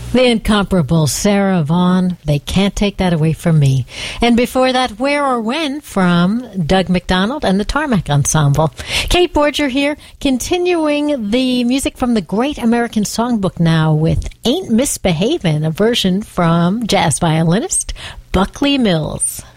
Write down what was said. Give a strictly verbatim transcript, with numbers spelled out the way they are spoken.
The incomparable Sarah Vaughan, They Can't Take That Away From Me. And before that, Where or When from Doug McDonald and the Tarmac Ensemble. Kate Borger here, continuing the music from the Great American Songbook now with Ain't Misbehavin', a version from jazz violinist Buckley Mills.